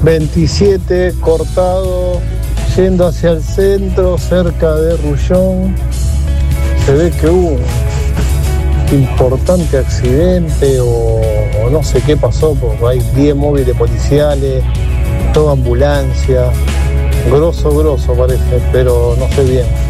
27 cortado, yendo hacia el centro, cerca de Rullón. Se ve que hubo un importante accidente o no sé qué pasó, porque hay 10 móviles policiales, toda ambulancia. Grosso parece, pero no sé bien.